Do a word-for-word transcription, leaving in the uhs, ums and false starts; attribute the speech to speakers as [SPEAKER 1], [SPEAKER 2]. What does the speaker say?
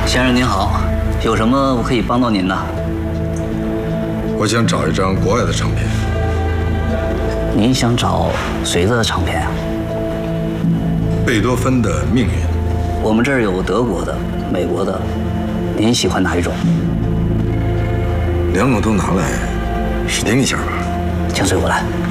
[SPEAKER 1] 先生您好，有什么我可以帮到您的？
[SPEAKER 2] 我想找一张国外的唱片。
[SPEAKER 1] 您想找谁的唱片啊？
[SPEAKER 2] 贝多芬的《命运》。
[SPEAKER 1] 我们这儿有德国的、美国的，您喜欢哪一种？
[SPEAKER 2] 两种都拿来试听一下吧。
[SPEAKER 1] 请随我来。